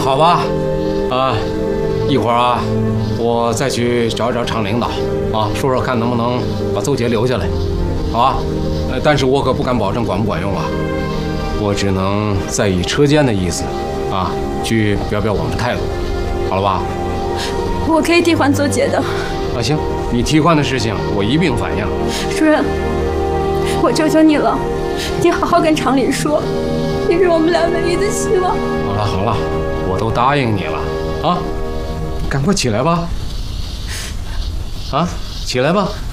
好吧，一会儿啊，我再去找一找厂领导啊，说说看能不能把邹姐留下来，好吧？但是我可不敢保证管不管用啊，我只能再以车间的意思啊去表表我们的态度，好了吧？ 我可以替换邹姐的。 行，你替换的事情我一并反映。 主任，我求求你了，你好好跟厂里说，你是我们俩唯一的希望。 好了，我都答应你了啊，赶快起来吧，起来吧。